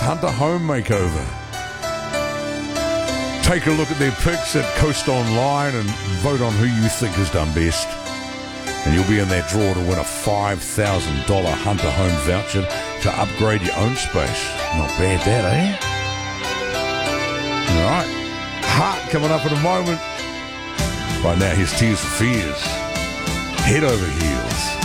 Hunter Home Makeover. Take a look at their picks at Coast Online and vote on who you think has done best. And you'll be in that draw to win a $5,000 Hunter Home voucher to upgrade your own space. Not bad that, eh? All right. Heart coming up in a moment. Right now, here's Tears for Fears. Head over heels.